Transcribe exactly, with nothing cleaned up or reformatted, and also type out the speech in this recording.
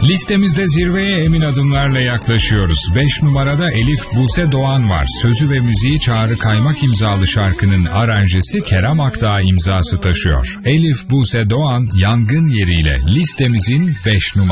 Listemizde zirveye emin adımlarla yaklaşıyoruz. beş numarada Elif Buse Doğan var. Sözü ve müziği Çağrı Kaymak imzalı şarkının aranjesi Kerem Akdağ imzası taşıyor. Elif Buse Doğan Yangın Yeriyle listemizin beş numarası.